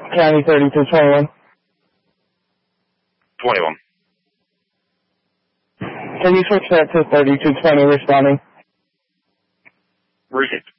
County 3221. 21. Can you switch that to 3220 responding? Received.